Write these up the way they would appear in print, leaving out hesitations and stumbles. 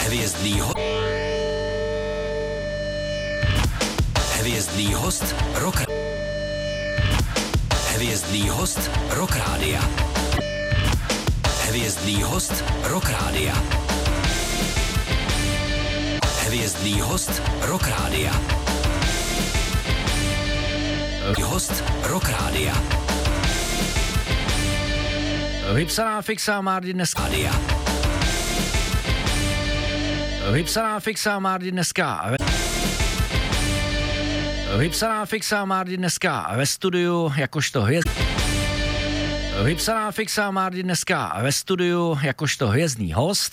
Hvězdný host Rock Rádia. Hvězdný host Rock Rádia. Hvězdný host Rock Rádia. Host Rock Rádia. Vypsaná fixa Mardi dneska. Vypsaná fixa Mardi dneska. Vypsaná fixa Mardi dneska ve studiu jakožto Vypsaná fixa Mardi dneska ve studiu jakožto hvězdný host.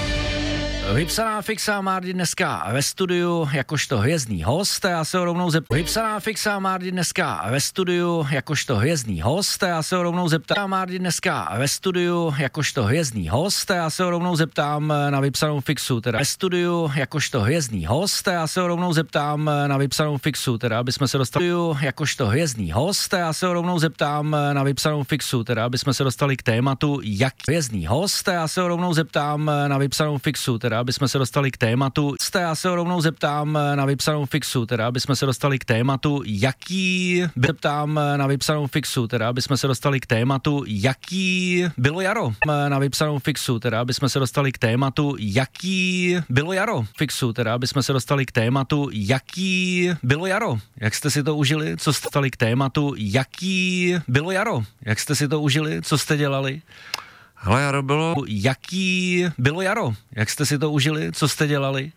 Vypsaná fixa Mardi dneska ve studiu jakožto hvězdný host. Já se ho rovnou zeptám. Vypsaná fixa Mardi dneska ve studiu jakožto hvězdný host. Já se ho rovnou zeptám. Mardi dneska ve studiu jakožto hvězdný host. Já se ho rovnou zeptám na vypsanou fixu, teda ve studiu jakožto hvězdný host. Já se ho rovnou zeptám na vypsanou fixu, teda aby jsme se dostali jakožto hvězdný host. Já se ho rovnou zeptám na vypsanou fixu, teda aby jsme se dostali k tématu jak hvězdný host. Já se ho rovnou zeptám na vypsanou fixu, teda aby jsme se dostali k tématu. Já se ho rovnou zeptám na vypsanou fixu, teda aby jsme se dostali k tématu, jaký zeptám na vypsanou fixu, teda aby jsme se dostali k tématu, jaký bylo jaro. Na vypsanou fixu, teda aby jsme se dostali k tématu, jaký bylo jaro. Fixu, teda aby jsme se dostali k tématu, jaký bylo jaro. Jak jste si to užili? Co jste dostali k tématu, jaký bylo jaro. Jak jste si to užili? Co jste dělali? Hele, jaro bylo... Jaký bylo jaro? Jak jste si to užili? Co jste dělali?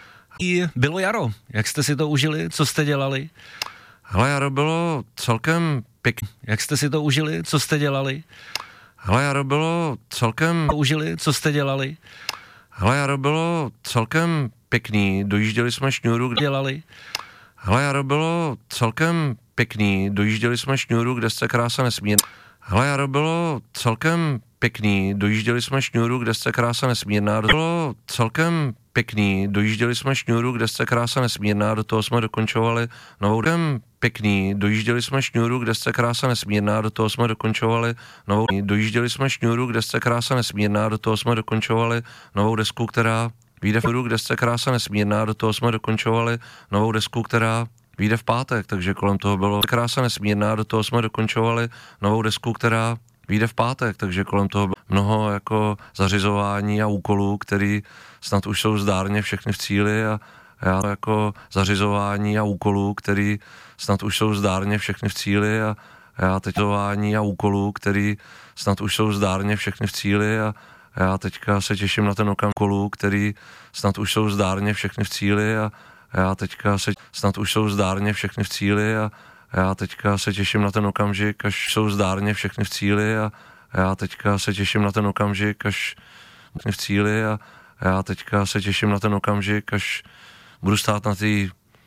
Bylo jaro. Jak jste si to užili? Co jste dělali? Hele, jaro bylo celkem pěkný. Jak jste si to užili? Co jste dělali? Hele, jaro bylo celkem... Užili? Co jste dělali? Hele, jaro bylo celkem pěkný. Dojížděli jsme šňůru, Dělali? Hele, jaro bylo celkem pěkný. Dojížděli jsme šňůru, kde se krása nesmírná. Hele, jaro bylo celkem pěkný. Dojížděli jsme šňůru, kde se krása nesmírná. Bylo celkem pěkný. Dojížděli jsme šňůru, kde se krása nesmírná. Do toho jsme dokončovali novou pěkný. Dojížděli jsme šňůru, kde se krása nesmírná. Do toho jsme dokončovali novou. Dojížděli jsme šňůru, kde se krása nesmírná. Do toho jsme dokončovali novou desku, která vyjde v kde se krása nesmírná. Do toho jsme dokončovali novou desku, která vyjde v pátek, takže kolem toho bylo krása nesmírná. Do toho jsme dokončovali novou desku, která vyjde v pátek, takže kolem toho bylo mnoho jako zařizování a úkolů, který snad už jsou zdárně všechny v cíli a já jako zařizování a úkolů, který snad už jsou zdárně všechny v cíli a já teď zařizování a úkolů, který snad už jsou zdárně všechny v cíli a já teďka se těším na ten okamžik, který snad už jsou zdárně všechny v cíli a já teďka se snad už jsou zdárně všechny v cíli a já teďka se těším na ten okamžik, až jsou zdárně všechny v cíli a já teďka se těším na ten okamžik, až v cíli a já teďka se těším na ten okamžik, až budu stát na té...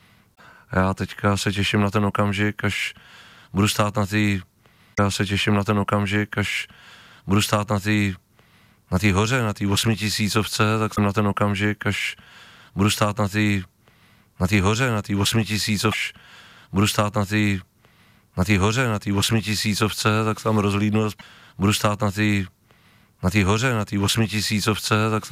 Já teďka se těším na ten okamžik, až budu stát na té... Já se těším na ten okamžik, až budu stát na té hoře, na té 8000, tak jsem na ten okamžik, až budu stát na té hoře, na té 8000, budu stát na té hoře, na té 8000, tak tam rozhlídnu, budu stát na té hoře, na té 8000, tak